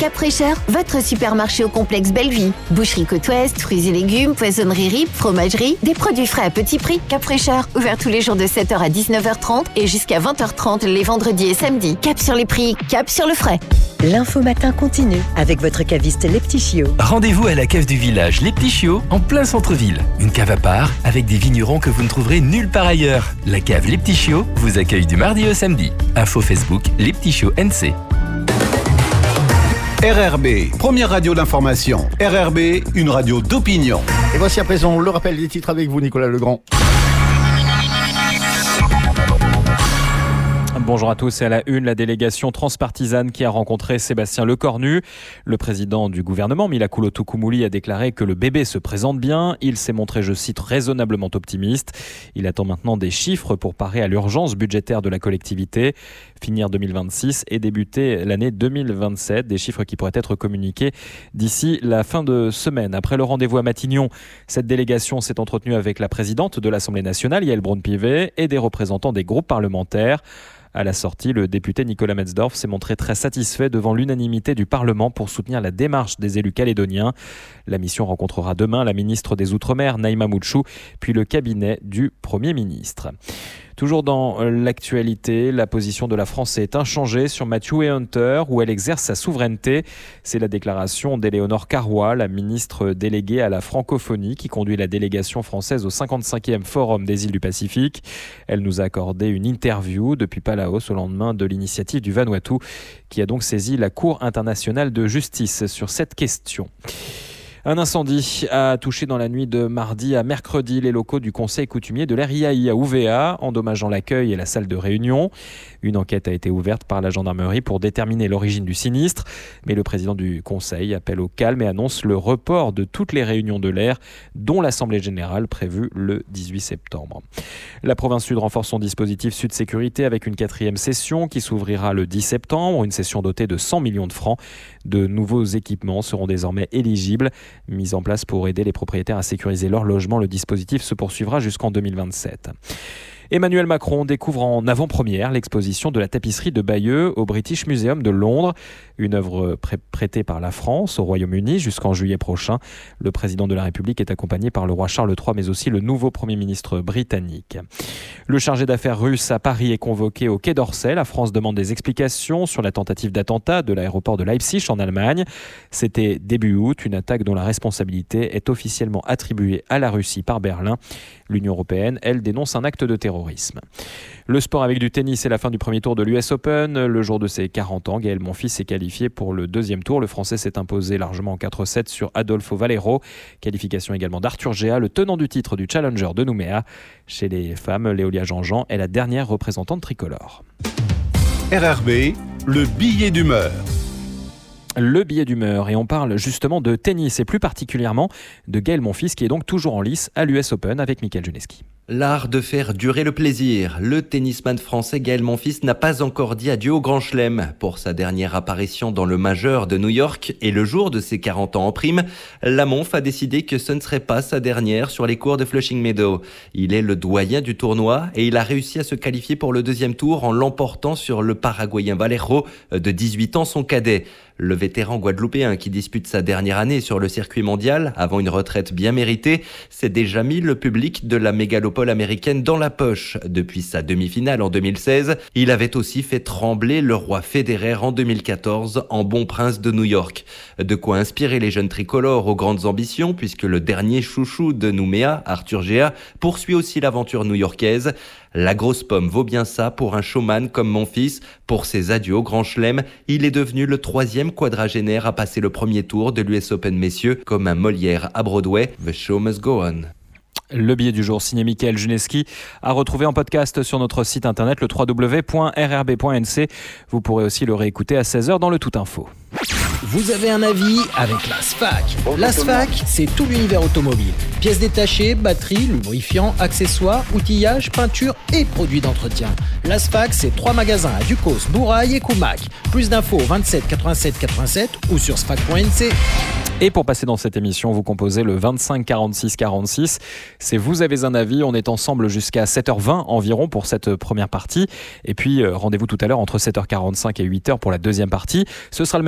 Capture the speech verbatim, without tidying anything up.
Cap Fraîcheur, votre supermarché au complexe Bellevue. Boucherie Côte-Ouest, fruits et légumes, poissonnerie R I P, fromagerie, des produits frais à petit prix. Cap Fraîcheur, ouvert tous les jours de sept heures à dix-neuf heures trente et jusqu'à vingt heures trente les vendredis et samedis. Cap sur les prix, cap sur le frais. L'info matin continue avec votre caviste Les Petits Chiots. Rendez-vous à la cave du village Les Petits Chiots, en plein centre-ville. Une cave à part avec des vignerons que vous ne trouverez nulle part ailleurs. La cave Les Petits Chiots vous accueille du mardi au samedi. Info Facebook Les Petits Chiots N C. R R B, première radio d'information. R R B, une radio d'opinion. Et voici à présent le rappel des titres avec vous, Nicolas Legrand. Bonjour à tous et à la une, la délégation transpartisane qui a rencontré Sébastien Lecornu. Le président du gouvernement, Mila Coulo-Toukoumouli, a déclaré que le bébé se présente bien. Il s'est montré, je cite, raisonnablement optimiste. Il attend maintenant des chiffres pour parer à l'urgence budgétaire de la collectivité, finir deux mille vingt-six et débuter l'année deux mille vingt-sept. Des chiffres qui pourraient être communiqués d'ici la fin de semaine. Après le rendez-vous à Matignon, cette délégation s'est entretenue avec la présidente de l'Assemblée nationale, Yaël Braun-Pivet, et des représentants des groupes parlementaires. À la sortie, le député Nicolas Metzdorf s'est montré très satisfait devant l'unanimité du Parlement pour soutenir la démarche des élus calédoniens. La mission rencontrera demain la ministre des Outre-mer, Naïma Moutchou, puis le cabinet du Premier ministre. Toujours dans l'actualité, la position de la France est inchangée sur Matthew et Hunter, où elle exerce sa souveraineté. C'est la déclaration d'Éléonore Carrois, la ministre déléguée à la francophonie, qui conduit la délégation française au cinquante-cinquième Forum des îles du Pacifique. Elle nous a accordé une interview depuis Palaos au lendemain de l'initiative du Vanuatu, qui a donc saisi la Cour internationale de justice sur cette question. Un incendie a touché dans la nuit de mardi à mercredi les locaux du conseil coutumier de l'R I A I à Ouvéa, endommageant l'accueil et la salle de réunion. Une enquête a été ouverte par la gendarmerie pour déterminer l'origine du sinistre, mais le président du conseil appelle au calme et annonce le report de toutes les réunions de l'Air, dont l'Assemblée générale prévue le dix-huit septembre. La province Sud renforce son dispositif Sud Sécurité avec une quatrième session qui s'ouvrira le dix septembre, une session dotée de cent millions de francs. De nouveaux équipements seront désormais éligibles. Mis en place pour aider les propriétaires à sécuriser leur logement, le dispositif se poursuivra jusqu'en deux mille vingt-sept. Emmanuel Macron découvre en avant-première l'exposition de la tapisserie de Bayeux au British Museum de Londres, une œuvre pré- prêtée par la France au Royaume-Uni jusqu'en juillet prochain. Le président de la République est accompagné par le roi Charles trois, mais aussi le nouveau Premier ministre britannique. Le chargé d'affaires russe à Paris est convoqué au Quai d'Orsay. La France demande des explications sur la tentative d'attentat de l'aéroport de Leipzig en Allemagne. C'était début août, une attaque dont la responsabilité est officiellement attribuée à la Russie par Berlin. L'Union européenne, elle, dénonce un acte de terrorisme. Le sport avec du tennis et la fin du premier tour de l'U S Open. Le jour de ses quarante ans, Gaël Monfils s'est qualifié pour le deuxième tour. Le Français s'est imposé largement en quatre sept sur Adolfo Valero. Qualification également d'Arthur Géa, le tenant du titre du Challenger de Nouméa. Chez les femmes, Léolia Jean-Jean est la dernière représentante tricolore. R R B, le billet d'humeur. Le billet d'humeur, et on parle justement de tennis et plus particulièrement de Gaël Monfils qui est donc toujours en lice à l'U S Open avec Mickaël Juneski. L'art de faire durer le plaisir. Le tennisman français Gaël Monfils n'a pas encore dit adieu au Grand Chelem. Pour sa dernière apparition dans le Majeur de New York et le jour de ses quarante ans en prime, la Monf a décidé que ce ne serait pas sa dernière sur les cours de Flushing Meadows. Il est le doyen du tournoi et il a réussi à se qualifier pour le deuxième tour en l'emportant sur le Paraguayen Valero de dix-huit ans, son cadet. Le vétéran guadeloupéen qui dispute sa dernière année sur le circuit mondial, avant une retraite bien méritée, s'est déjà mis le public de la mégalopole américaine dans la poche. Depuis sa demi-finale en deux mille seize, il avait aussi fait trembler le roi Federer en deux mille quatorze en bon prince de New York. De quoi inspirer les jeunes tricolores aux grandes ambitions, puisque le dernier chouchou de Nouméa, Arthur Géa, poursuit aussi l'aventure new-yorkaise. La grosse pomme vaut bien ça pour un showman comme Monfils. Pour ses adieux au Grand Chelem, il est devenu le troisième quadragénaire à passer le premier tour de l'U S Open messieurs, comme un Molière à Broadway. The show must go on. Le billet du jour signé Mickaël Juneski à retrouver en podcast sur notre site internet le w w w point r r b point n c. Vous pourrez aussi le réécouter à seize heures dans le Tout Info. Vous avez un avis avec la S F A C. La S F A C, c'est tout l'univers automobile. Pièces détachées, batteries, lubrifiants, accessoires, outillage, peinture et produits d'entretien. La S F A C, c'est trois magasins à Ducos, Bourail et Coumac. Plus d'infos au vingt-sept quatre-vingt-sept quatre-vingt-sept ou sur s f a c point n c. Et pour passer dans cette émission, vous composez le vingt-cinq quarante-six quarante-six. C'est Vous avez un avis. On est ensemble jusqu'à sept heures vingt environ pour cette première partie. Et puis, rendez-vous tout à l'heure entre sept heures quarante-cinq et huit heures pour la deuxième partie. Ce sera le même